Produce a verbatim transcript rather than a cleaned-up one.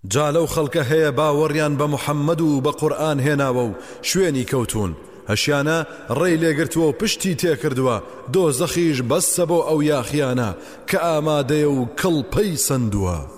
جا لەو خەڵکە هەیە باوەڕیان بە محەممەد و بە قورئان هێناوە و شوێنی کەوتون هەشیانە ڕێی لێگرتووە و پشتی تێکردووە دۆزەخیش بەسە بۆ ئەو یاخیانە کە ئامادەیە و کڵپەی سندووە